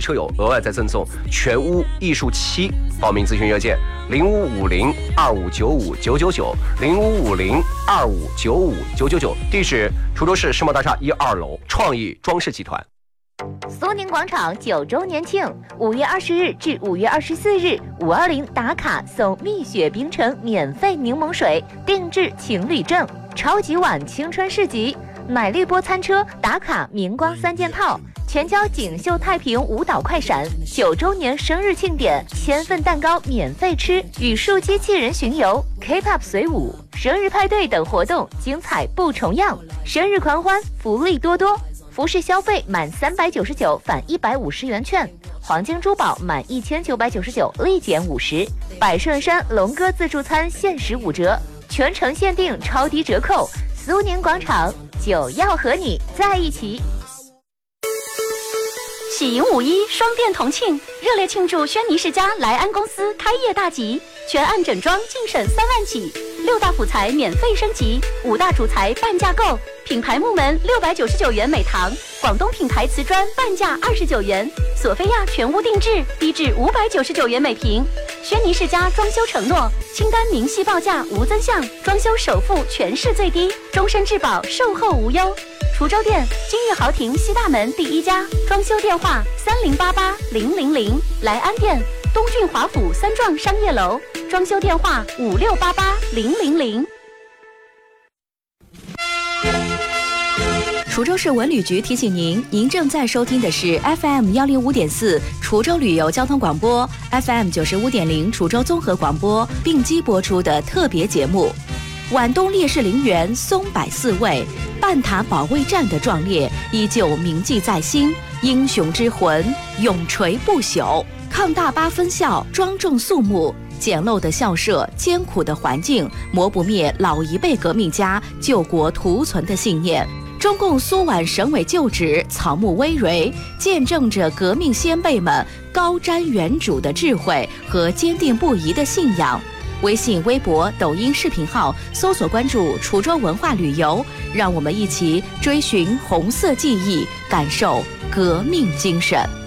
车友额外再赠送全屋艺术漆。报名咨询热线0550259599，0550259599，地址滁州市世贸大厦1、2楼创意装饰集团。 苏宁广场9周年庆，5月20日至5月24日，520打卡送蜜雪冰城免费柠檬水，定制情侣证，超级碗青春市集，买绿波餐车打卡明光3件套，全交锦绣太平舞蹈快闪，9周年生日庆典，1000份蛋糕免费吃，语数机器人巡游 ，K-pop 随舞，生日派对等活动精彩不重样，生日狂欢福利多多。服饰消费满399返150元券，黄金珠宝满1999立减50，百顺山龙哥自助餐限时5折，全程限定超低折扣。苏宁广场，就要和你在一起。 喜迎5·1双店同庆，热烈庆祝轩尼诗家莱安公司开业大吉，全案整装净省3万起，6大辅材免费升级，5大主材半价购，品牌木门699元每堂，广东品牌瓷砖半价29元，索菲亚全屋定制低至599元每平。轩尼诗家装修承诺，清单明细报价无增项，装修首付全市最低，终身质保，售后无忧。滁州店金悦豪庭西大门第1家，装修电话30880000，莱安店东郡华府3幢商业楼，装修电话56880000。 滁州市文旅局提醒您，您正在收听的是 FM105.4 滁州旅游交通广播， FM95.0 滁州综合广播并机播出的特别节目。皖东烈士陵园松柏4位，半塔保卫战的壮烈依旧铭记在心，英雄之魂永垂不朽。抗大巴分校庄重肃穆，简陋的校舍，艰苦的环境，磨不灭老一辈革命家救国图存的信念。中共苏皖省委旧址草木葳蕤，见证着革命先辈们高瞻远瞩的智慧和坚定不移的信仰。微信、微博、抖音视频号搜索关注滁州文化旅游，让我们一起追寻红色记忆，感受革命精神。